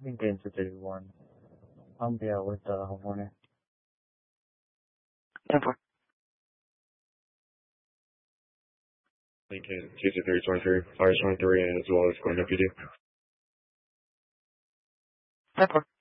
Lincoln 231. I'll be out with homeowner. 10-4. Lincoln 22323, fires 23, and as well as going WD. 10-4.